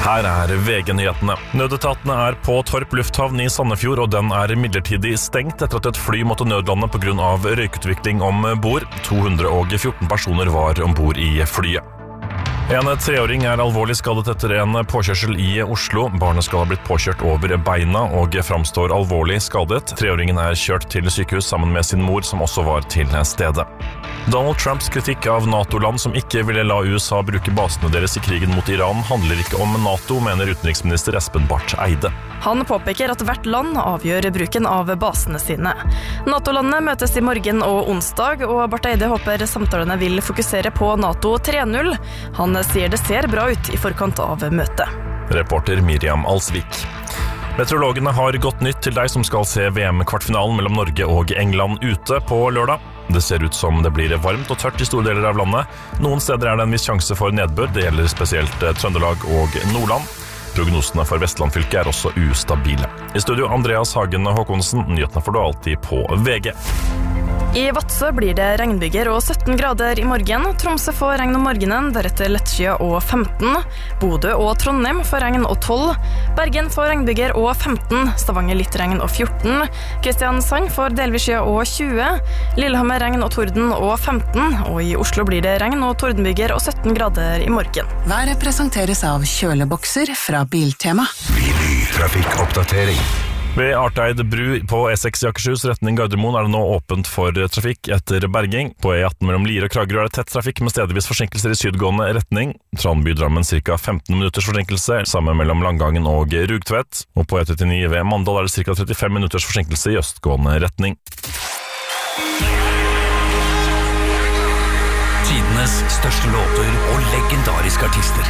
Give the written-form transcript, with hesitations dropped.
Her VG-nyhetene. Nødetatene på Torp lufthavn i Sandefjord, og den midlertidig stengt etter at et fly måtte nødlande på grunn av røykutvikling om bord. 214 personer var ombord i flyet. En 3-åring alvorlig skadet etter en påkjørsel i Oslo. Barnet skal ha blitt påkjørt over beina og framstår alvorlig skadet. 3-åringen kjørt til sykehus sammen med sin mor, som også var til stedet. Donald Trumps kritikk av NATO-land som ikke ville la USA bruke basene deres i krigen mot Iran, handler ikke om NATO, mener utenriksminister Espen Barth Eide. Han påpeker at hvert land avgjør bruken av basene sine. NATO-landene møtes i morgen og onsdag, og Barth Eide håper samtalene vil fokusere på NATO 3.0. Han sier det ser bra ut i forkant av møtet. Reporter Miriam Alsvik. Meteorologene har godt nytt til deg som skal se VM-kvartfinalen mellom Norge og England ute på lørdag. Det ser ut som det blir varmt og tørt i store deler av landet. Noen steder det en viss sjanse for nedbør, det gjelder spesielt Trøndelag og Nordland. Prognosene for Vestlandfylket også ustabile. I studio Andreas Hagen Håkonsen, nyhetene får du alltid på VG. I Vadsø blir det regnbyger og 17 grader i morgen. Tromsø får regn om morgenen, deretter lettskyet og 15. Bodø og Trondheim får regn og 12. Bergen får regnbyger og 15. Stavanger litt regn og 14. Kristiansand får delvis skyet og 20. Lillehammer regn og torden og 15. Og i Oslo blir det regn og tordenbyger og 17 grader i morgen. Været presenteres av kjølebokser fra Biltema. Trafikkoppdatering. Ved Arteid bru på E6 i Akershus retning Gardermoen det nå åpent for trafikk etter berging. På E18 mellom Lier og Kragerø det tett trafikk med stedvis forsinkelser i sydgående retning. Tranby-Drammen ca. 15 minutters forsinkelse, sammen mellom Langgangen og Rugtvedt. Og på E39 ved Mandal det ca. 35 minutters forsinkelse i østgående retning. Tidenes største låter og legendariske artister.